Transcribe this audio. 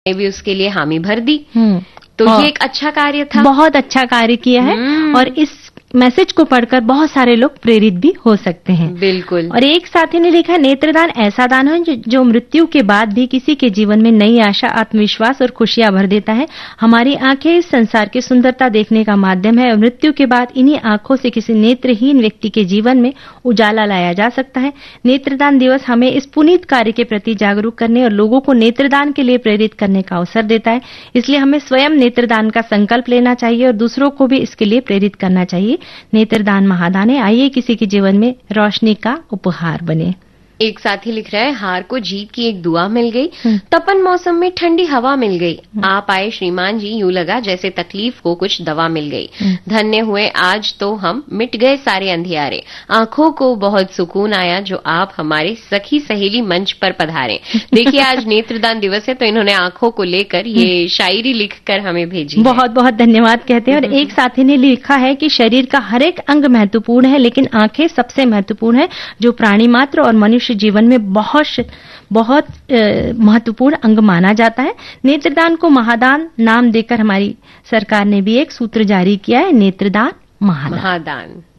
ने भी उसके लिए हामी भर दी। तो ये एक अच्छा कार्य था, बहुत अच्छा कार्य किया है। और इस मैसेज को पढ़कर बहुत सारे लोग प्रेरित भी हो सकते हैं। बिल्कुल। और एक साथी ने लिखा, नेत्रदान ऐसा दान है जो मृत्यु के बाद भी किसी के जीवन में नई आशा, आत्मविश्वास और खुशियां भर देता है। हमारी आंखें इस संसार की सुंदरता देखने का माध्यम है और मृत्यु के बाद इन्हीं आंखों से किसी नेत्रहीन व्यक्ति के जीवन में उजाला लाया जा सकता है। नेत्रदान दिवस हमें इस पुनीत कार्य के प्रति जागरूक करने और लोगों को नेत्रदान के लिए प्रेरित करने का अवसर देता है। इसलिए हमें स्वयं नेत्रदान का संकल्प लेना चाहिए और दूसरों को भी इसके लिए प्रेरित करना चाहिए। नेत्रदान महादान है, आइए किसी के जीवन में रोशनी का उपहार बने। एक साथी लिख रहा है, हार को जीत की एक दुआ मिल गई, तपन मौसम में ठंडी हवा मिल गई, आप आए श्रीमान जी, यूं लगा जैसे तकलीफ को कुछ दवा मिल गई। धन्य हुए आज तो हम, मिट गए सारे अंधियारे, आंखों को बहुत सुकून आया जो आप हमारे सखी सहेली मंच पर पधारे। देखिए आज नेत्रदान दिवस है तो इन्होंने आंखों को लेकर ये शायरी लिखकर हमें भेजी। बहुत बहुत धन्यवाद कहते हैं। और एक साथी ने लिखा है कि शरीर का हर एक अंग महत्वपूर्ण है लेकिन आंखें सबसे महत्वपूर्ण है, जो प्राणी मात्र और मनुष्य जीवन में बहुत महत्वपूर्ण अंग माना जाता है। नेत्रदान को महादान नाम देकर हमारी सरकार ने भी एक सूत्र जारी किया है, नेत्रदान महादान।